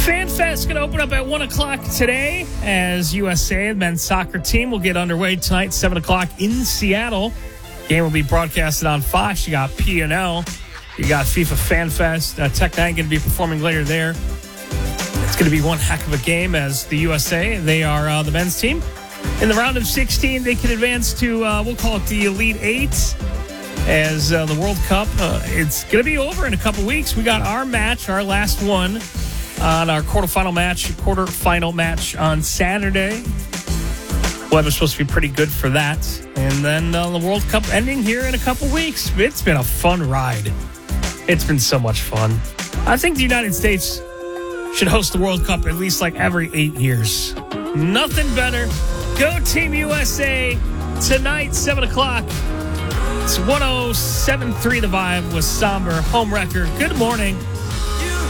FanFest going to open up at 1 o'clock today as USA, the men's soccer team, will get underway tonight, 7 o'clock in Seattle. Game will be broadcasted on Fox. You got P&L. You got FIFA FanFest. Tech9 going to be performing later there. It's going to be one heck of a game as the USA, they are the men's team. In the round of 16, they can advance to, we'll call it the Elite Eight. As the World Cup, it's going to be over in a couple weeks. We got our match, our last one, on our quarterfinal match on Saturday. Weather's supposed to be pretty good for that. And then the World Cup ending here in a couple weeks. It's been a fun ride. It's been so much fun. I think the United States should host the World Cup at least like every 8 years. Nothing better. Go Team USA tonight, 7 o'clock. It's 107.3 The Vibe with Somber Home Wrecker. Good morning.